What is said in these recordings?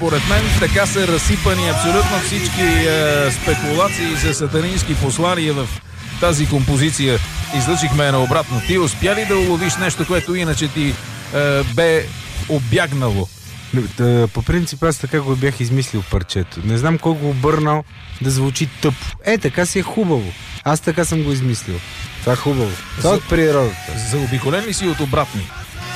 според мен така са разсипани абсолютно всички спекулации за сатанински послания в тази композиция. Излъчихме на обратно. Ти успя ли да уловиш нещо, което иначе ти бе обягнало? По принцип аз така го бях измислил парчето. Не знам кой го обърнал да звучи тъпо. Така си е хубаво. Аз така съм го измислил. Това е хубаво. Това от природата. Заобиколен ли си от обратни?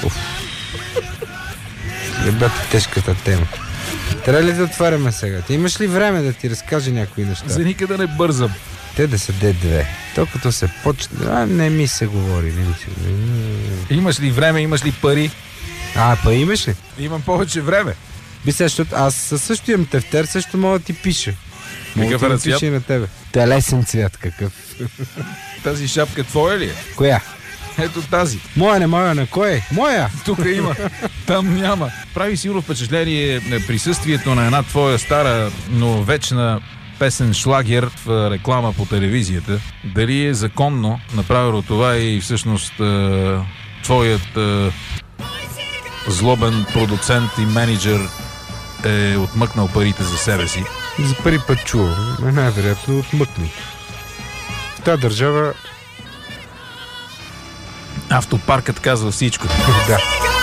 Ребята, тежката тема. Трябва ли да отваряме сега? Ти имаш ли време да ти разкажа някои неща? За никъде не бързам. Те да са D2. Толкова се почне... не ми се говори. Имаш ли време, имаш ли пари? Па имаш ли? Имам повече време. Защото аз също имам тефтер, също мога да ти пиша. Какъв е на цвят? И на тебе. Телесен цвят какъв. Тази шапка твоя ли е? Коя? Ето тази. Моя, не моя, на кой е? Моя! Тук има, там няма. Прави сигурно впечатление присъствието на една твоя стара, но вечна песен шлагер в реклама по телевизията. Дали е законно направило това и всъщност твоят злобен продуцент и менеджер е отмъкнал парите за себе си? За първи път чувам. Най-вероятно отмъкни. В тази държава автопаркът казва всичко. Да.